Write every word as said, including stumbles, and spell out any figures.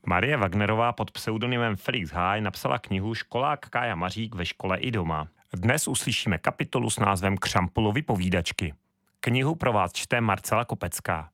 Marie Wagnerová pod pseudonymem Felix Háj napsala knihu Školák Kája Mařík ve škole i doma. Dnes uslyšíme kapitolu s názvem Křampulovy povídačky. Knihu pro vás čte Marcela Kopecká.